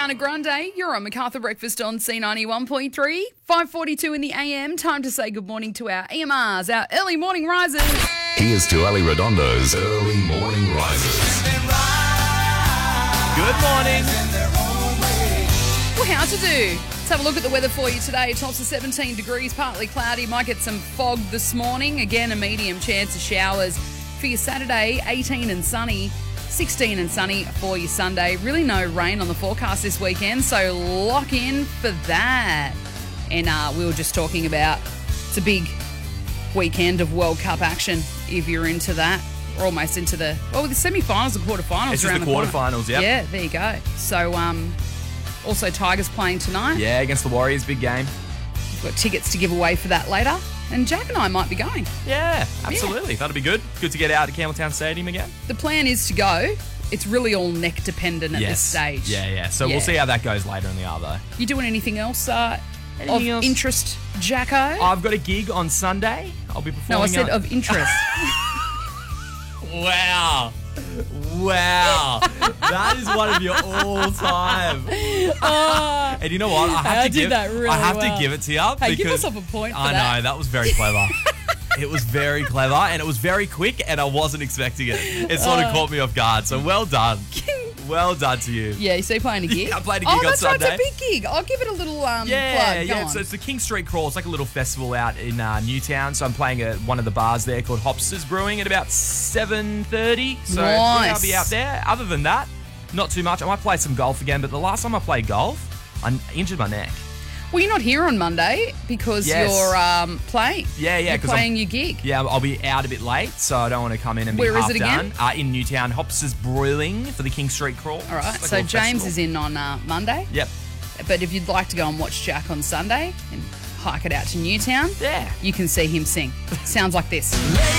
Ariana Grande. You're on MacArthur Breakfast on C91.3, 5:42 in the AM. Time to say good morning to our EMRs, our early morning risers. Here's to Ali Redondo's Early Morning Risers. Good morning. Well, how to do? Let's have a look at the weather for you today. Tops of 17 degrees, partly cloudy. Might get some fog this morning. Again, a medium chance of showers. For your Saturday, 18 and sunny. 16 and sunny for your Sunday. Really no rain on the forecast this weekend, so lock in for that. And we were just talking about it's a big weekend of World Cup action if you're into that. We're almost into the semi-finals and quarterfinals. It's just around the corner. quarterfinals, yep. Yeah, there you go. So also Tigers playing tonight. Yeah, against the Warriors, big game. We've got tickets to give away for that later. And Jack and I might be going. Yeah, absolutely. That'll be good. Good to get out to Campbelltown Stadium again. The plan is to go. It's really all neck dependent at this stage. Yeah. So we'll see how that goes later in the hour, though. You doing anything else of interest, Jacko? I've got a gig on Sunday. I'll be performing. No, I said of interest. Wow. That is one of your all-time. And you know what? I have to give it to you. Hey, give myself a point for I know, that was very clever. It was very clever, and it was very quick, and I wasn't expecting it. It sort of caught me off guard, so well done. Well done to you. Yeah, so you're playing a gig? Yeah, I played a gig on Sunday. Right, it's a big gig. I'll give it a little plug. Yeah. So it's the King Street Crawl. It's like a little festival out in Newtown. So I'm playing at one of the bars there called Hopsters Brewing at about 7:30. So nice. I'll be out there. Other than that, not too much. I might play some golf again, but the last time I played golf, I injured my neck. Well, you're not here on Monday because you're playing. Yeah. You're playing your gig. Yeah, I'll be out a bit late, so I don't want to come in and be Where half is it again? done. In Newtown, Hopsters Brewing for the King Street Crawl. All right, It's so like a James festival. is in on Monday. Yep. But if you'd like to go and watch Jack on Sunday and hike it out to Newtown, Yeah. you can see him sing. Sounds like this.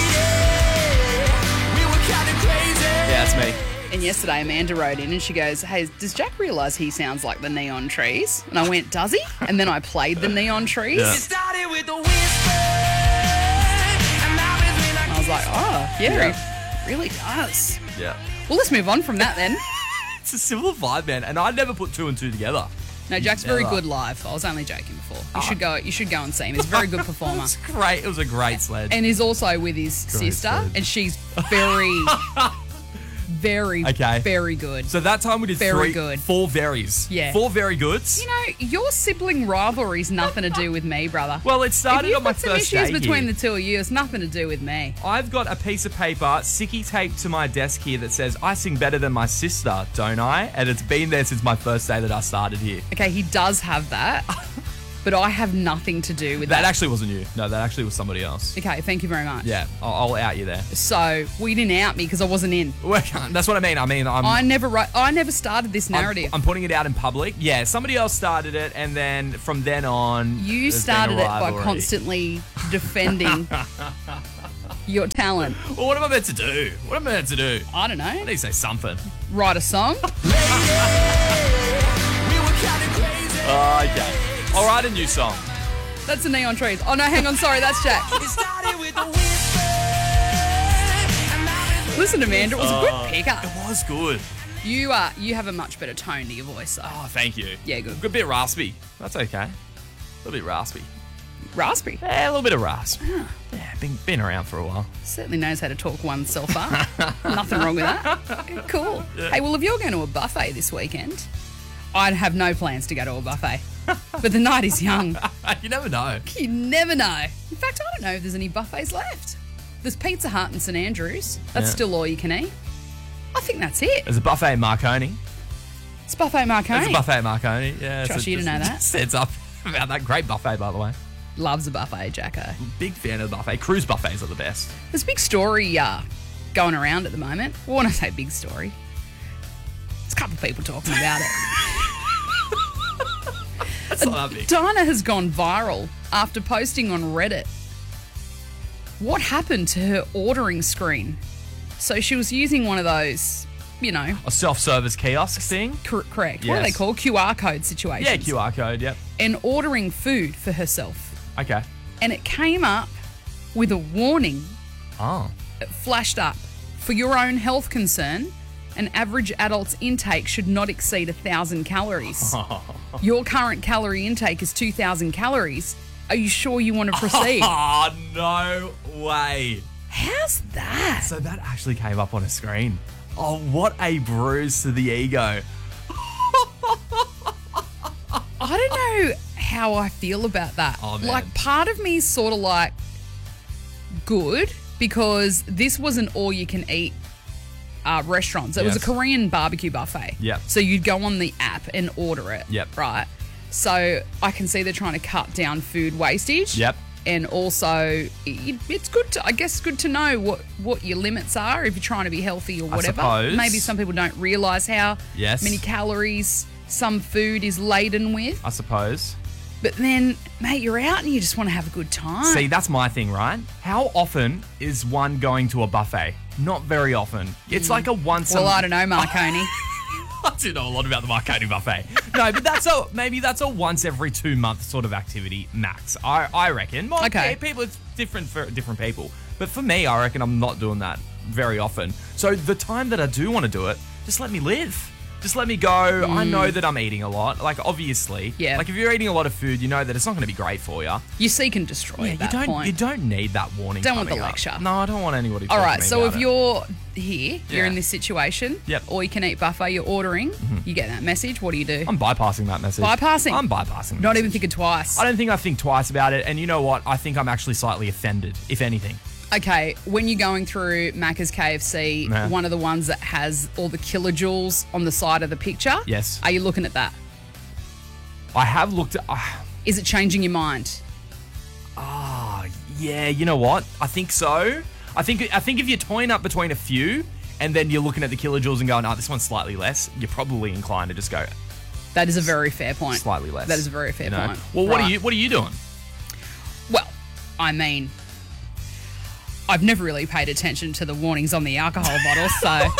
Yeah, that's me. And yesterday Amanda wrote in and she goes, hey, does Jack realise he sounds like the Neon Trees? And I went, does he? And then I played the Neon Trees. Yeah. And I was like, oh, yeah, he really does. Yeah. Well, let's move on from that then. It's a similar vibe, man, and I never put two and two together. No, Jack's very Never. good live. I was only joking before. You should go and see him. He's a very good performer. It's great. It was a great sledge. And he's also with his sister, sledge. and she's very, very good. So that time we did Very good. 4 veries. Yeah. 4 very goods. You know, your sibling rivalry's nothing to do with me, brother. Well, it started if on my you've got first some issues day between here. the two of you, it's nothing to do with me. I've got a piece of paper sicky taped to my desk here that says, I sing better than my sister, don't I? And it's been there since my first day that I started here. Okay, he does have that, but I have nothing to do with That that. actually wasn't you. No, that actually was somebody else. Okay, thank you very much. Yeah, I'll out you there. So, we didn't out me because I wasn't in. Well, that's what I mean. I never started this narrative. I'm putting it out in public. Yeah, somebody else started it, and then from then on, You there's been a started it by rivalry. constantly defending your talent. Well, what am I meant to do? What am I meant to do? I don't I know. need to say something. Write a song. Okay. I'll write a new song. That's the Neon Trees. Oh no, hang on, sorry, that's Jack. Listen, Amanda, it was a good pickup. It was good. You have a much better tone to your voice, though. Oh, thank you. Yeah, good. Good bit raspy. That's okay. A little bit raspy. Raspberry. Yeah, a little bit of rasp. Yeah, been around for a while. Certainly knows how to talk oneself up. Nothing wrong with that. Cool. Yeah. Hey, well, if you're going to a buffet this weekend, I'd have no plans to go to a buffet. But the night is young. You never know. You never know. In fact, I don't know if there's any buffets left. There's Pizza Hut in St Andrews. That's Yeah. still all you can eat. I think that's it. There's a buffet in Marconi. It's Buffet Marconi. There's a buffet in Marconi. Yeah. Trust you to know that. Sets up about that great buffet, by the way. Loves a buffet, Jacko. Big fan of the buffet. Cruise buffets are the best. There's a big story going around at the moment. Well, when I say big story, there's a couple of people talking about it. That's not that big. Dinah has gone viral after posting on Reddit what happened to her ordering screen. So she was using one of those, you know, A self-service kiosk thing? correct. What are they Yes. called? QR code situations. Yeah, QR code, yep. And ordering food for herself. Okay. And it came up with a warning. Oh. It flashed up for your own health concern an average adult's intake should not exceed 1,000 calories. Your current calorie intake is 2,000 calories. Are you sure you want to proceed? Oh, no way. How's that? So that actually came up on a screen. Oh, what a bruise to the ego. I don't know how I feel about that. Oh, man. Like, part of me is sort of like, good, because this was an all-you-can-eat restaurant. So it was a Yes. Korean barbecue buffet. Yep. So you'd go on the app and order it. Yep. Right? So I can see they're trying to cut down food wastage. Yep. And also, it's good to, I guess, it's good to know what your limits are if you're trying to be healthy or whatever. suppose. Maybe some people don't realise how Yes. many calories some food is laden with. I suppose. But then, mate, you're out and you just want to have a good time. See, that's my thing, right? How often is one going to a buffet? Not very often. It's like a once Well, a... I don't know, Marconi. I do know a lot about the Marconi buffet. No, but maybe that's a once every 2 month sort of activity max. I reckon. Well, Okay. yeah, people, it's different for different people. But for me, I reckon I'm not doing that very often. So the time that I do want to do it, just let me live. Just let me go. I know that I'm eating a lot. Like, obviously. Yeah. Like, if you're eating a lot of food, you know that it's not going to be great for you. You seek and destroy at that you point. don't need that warning. Don't want coming the up. lecture. No, I don't want anybody. All talking right, to me so about if it. you're here, you're Yeah. in this situation, Yep. or you can eat buffet, you're ordering, you get that message, what do you do? I'm bypassing that message. Bypassing? I'm bypassing. the Not even message. thinking twice. I don't think I think twice about it, and you know what? I think I'm actually slightly offended, if anything. Okay, when you're going through Macca's KFC, Nah. one of the ones that has all the kilojoules on the side of the picture, Yes. are you looking at that? I have looked at. Is it changing your mind? Yeah, you know what? I think so. I think if you're toying up between a few, and then you're looking at the kilojoules and going, "Oh, this one's slightly less," you're probably inclined to just go That is a very fair point. slightly less. That is a very fair you know? point. Well, what Right. are you doing? Well, I mean, I've never really paid attention to the warnings on the alcohol bottle, so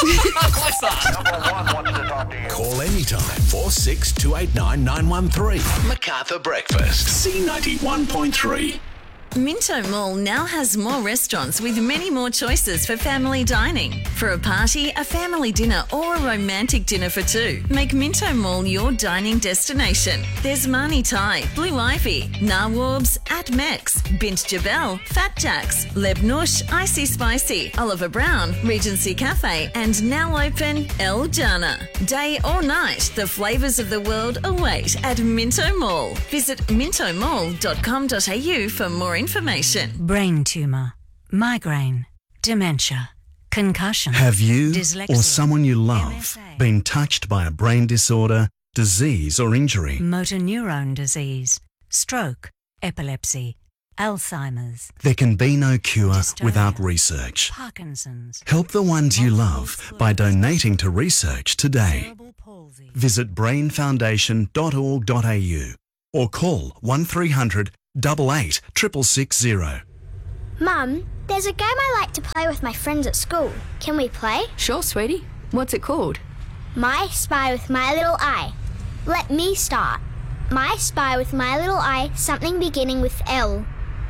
Call anytime 46289 913. MacArthur Breakfast. C91.3. Minto Mall now has more restaurants with many more choices for family dining. For a party, a family dinner, or a romantic dinner for two, make Minto Mall your dining destination. There's Mani Thai, Blue Ivy, Nawabs, At Mex, Bint Jabel, Fat Jacks, Leb Nush, Icy Spicy, Oliver Brown, Regency Cafe, and now open El Jana. Day or night, the flavours of the world await at Minto Mall. Visit mintomall.com.au for more information. Brain tumour, migraine, dementia, concussion. Have you dyslexia, or someone you love MSA, been touched by a brain disorder, disease or injury? motor neurone disease, stroke, epilepsy, Alzheimer's, There can be no cure Dystonia. without research. Parkinson's, Help the ones you love by donating to research today. cerebral palsy. Visit brainfoundation.org.au or call 1300 88 660. Mum, there's a game I like to play with my friends at school. Can we play? Sure, sweetie. What's it called? My Spy with My Little Eye. Let me start. My Spy with My Little Eye, something beginning with L.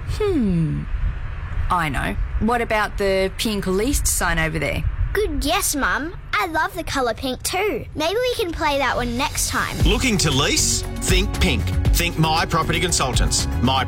I know. What about the pink least sign over there? Good guess, Mum. I love the colour pink too. Maybe we can play that one next time. Looking to lease? Think pink. Think My Property Consultants.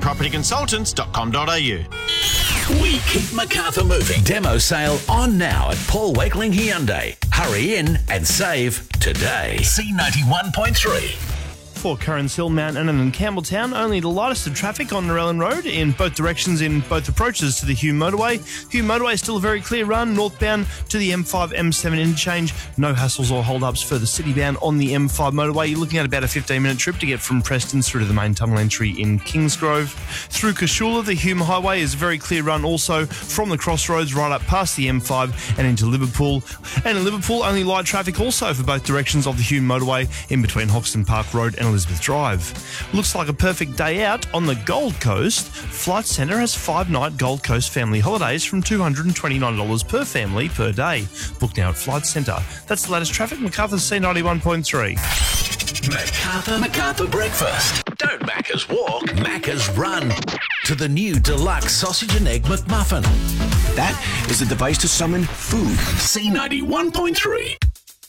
mypropertyconsultants.com.au. We keep MacArthur moving. Demo sale on now at Paul Wakeling Hyundai. Hurry in and save today. C91.3. For Currans Hill, Mount Annan and Campbelltown, only the lightest of traffic on Narellan Road in both directions in both approaches to the Hume Motorway. Hume Motorway still a very clear run northbound to the M5, M7 interchange. No hassles or hold-ups further citybound on the M5 motorway. You're looking at about a 15-minute trip to get from Preston through to the main tunnel entry in Kingsgrove. Through Cashula, the Hume Highway is a very clear run also from the crossroads right up past the M5 and into Liverpool. And in Liverpool, only light traffic also for both directions of the Hume Motorway in between Hoxton Park Road and Elizabeth Drive. Looks like a perfect day out on the Gold Coast. Flight Centre has 5-night Gold Coast family holidays from $229 per family per day. Book now at Flight Centre. That's the latest traffic. MacArthur's C91.3. MacArthur Breakfast. Don't Macca's walk, Macca's run. To the new deluxe sausage and egg McMuffin. That is a device to summon food. C91.3.